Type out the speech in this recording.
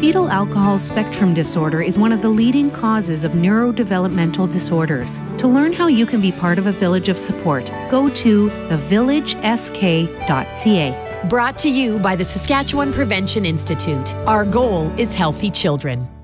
Fetal alcohol spectrum disorder is one of the leading causes of neurodevelopmental disorders. To learn how you can be part of a village of support, go to thevillagesk.ca. Brought to you by the Saskatchewan Prevention Institute. Our goal is healthy children.